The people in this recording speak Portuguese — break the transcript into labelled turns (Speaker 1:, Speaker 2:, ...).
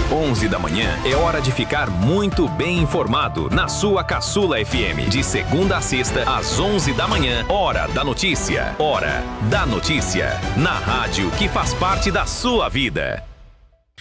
Speaker 1: 11 da manhã é hora de ficar muito bem informado na sua Caçula FM. De segunda a sexta, às 11 da manhã, Hora da Notícia. Hora da Notícia. Na rádio que faz parte da sua vida.